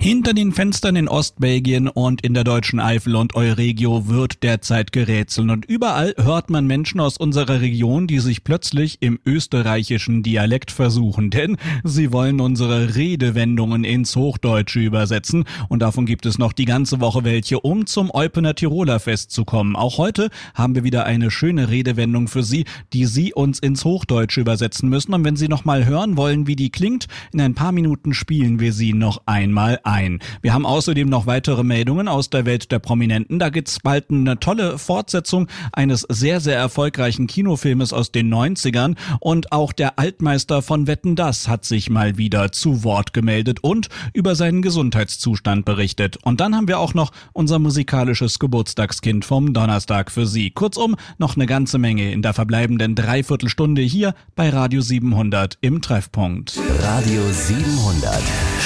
Hinter den Fenstern in Ostbelgien und in der deutschen Eifel und Euregio wird derzeit gerätselt und überall hört man Menschen aus unserer Region, die sich plötzlich im österreichischen Dialekt versuchen, denn sie wollen unsere Redewendungen ins Hochdeutsche übersetzen und davon gibt es noch die ganze Woche welche, um zum Eupener Tiroler Fest zu kommen. Auch heute haben wir wieder eine schöne Redewendung für Sie, die Sie uns ins Hochdeutsche übersetzen müssen, und wenn Sie noch mal hören wollen, wie die klingt, in ein paar Minuten spielen wir sie noch einmal ein. Wir haben außerdem noch weitere Meldungen aus der Welt der Prominenten. Da gibt's bald eine tolle Fortsetzung eines sehr, sehr erfolgreichen Kinofilmes aus den 90ern. Und auch der Altmeister von Wetten, dass hat sich mal wieder zu Wort gemeldet und über seinen Gesundheitszustand berichtet. Und dann haben wir auch noch unser musikalisches Geburtstagskind vom Donnerstag für Sie. Kurzum, noch eine ganze Menge in der verbleibenden Dreiviertelstunde hier bei Radio 700 im Treffpunkt. Radio 700.